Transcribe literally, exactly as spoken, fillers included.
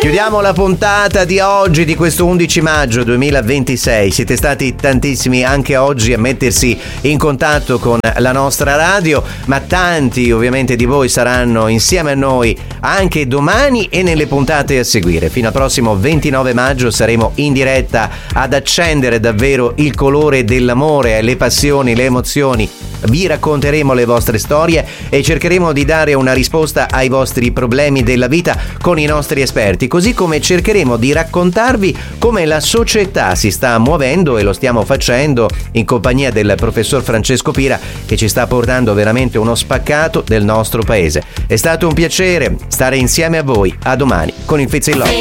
Chiudiamo la puntata di oggi, di questo undici maggio duemilaventisei. Siete stati tantissimi anche oggi a mettersi in contatto con la nostra radio, ma tanti ovviamente di voi saranno insieme a noi anche domani e nelle puntate a seguire. Fino al prossimo ventinove maggio saremo in diretta ad accendere davvero il colore dell'amore, le passioni, le emozioni. Vi racconteremo le vostre storie e cercheremo di dare una risposta ai vostri problemi della vita con i nostri esperti, così come cercheremo di raccontarvi come la società si sta muovendo, e lo stiamo facendo in compagnia del professor Francesco Pira, che ci sta portando veramente uno spaccato del nostro paese. È stato un piacere stare insieme a voi. A domani con il Fizz in Love.